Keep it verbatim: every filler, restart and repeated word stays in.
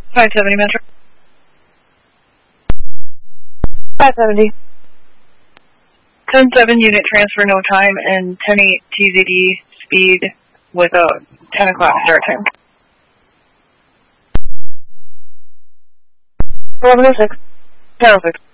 five seventy Metro. five seventy. ten seven unit transfer, no time, and ten eight T Z D speed with a ten o'clock start time. eleven oh six. ten oh six.